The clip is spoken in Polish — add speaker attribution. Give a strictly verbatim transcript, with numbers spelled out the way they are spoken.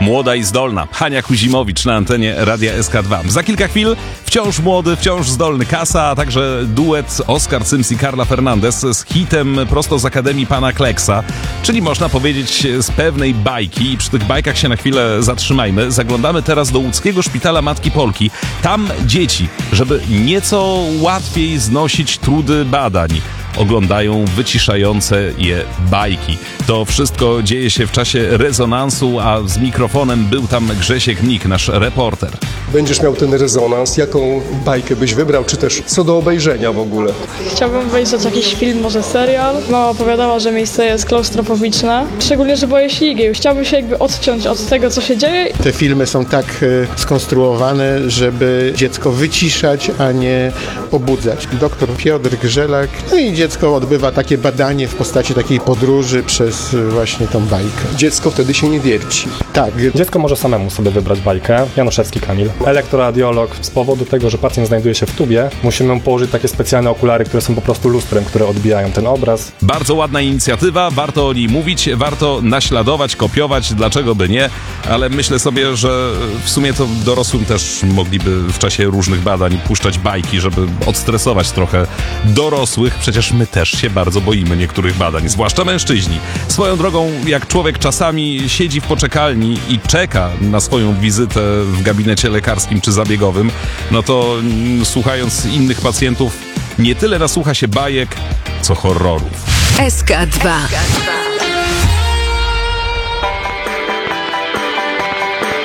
Speaker 1: Młoda i zdolna. Hania Kuzimowicz na antenie Radia S K dwa. Za kilka chwil wciąż młody, wciąż zdolny Kasa, a także duet Oskar Cyms i Carla Fernandez z hitem prosto z Akademii Pana Kleksa, czyli można powiedzieć z pewnej bajki. I przy tych bajkach się na chwilę zatrzymajmy. Zaglądamy teraz do łódzkiego szpitala Matki Polki. Tam dzieci, żeby nieco łatwiej znosić trudy badań, oglądają wyciszające je bajki. To wszystko dzieje się w czasie rezonansu, a z mikrofonem był tam Grzesiek Mnik, nasz reporter.
Speaker 2: Będziesz miał ten rezonans, jaką bajkę byś wybrał, czy też co do obejrzenia w ogóle?
Speaker 3: Chciałbym obejrzeć jakiś film, może serial. Mama opowiadała, że miejsce jest klaustrofobiczne, szczególnie, że boję się igieł. Chciałbym się jakby odciąć od tego, co się dzieje.
Speaker 4: Te filmy są tak e, skonstruowane, żeby dziecko wyciszać, a nie pobudzać. Doktor Piotr Grzelak, no i dziecko odbywa takie badanie w postaci takiej podróży przez e, właśnie tą bajkę.
Speaker 2: Dziecko wtedy się nie wierci.
Speaker 4: Tak.
Speaker 5: Dziecko może samemu sobie wybrać bajkę. Januszewski Kamil. Elektroradiolog. Z powodu tego, że pacjent znajduje się w tubie, musimy położyć takie specjalne okulary, które są po prostu lustrem, które odbijają ten obraz.
Speaker 1: Bardzo ładna inicjatywa, warto o niej mówić, warto naśladować, kopiować, dlaczego by nie, ale myślę sobie, że w sumie to dorosłym też mogliby w czasie różnych badań puszczać bajki, żeby odstresować trochę dorosłych, przecież my też się bardzo boimy niektórych badań, zwłaszcza mężczyźni. Swoją drogą, jak człowiek czasami siedzi w poczekalni i czeka na swoją wizytę w gabinecie lekarskim czy zabiegowym, no to mm, słuchając innych pacjentów, nie tyle nasłucha się bajek, co horrorów.
Speaker 6: S K dwa.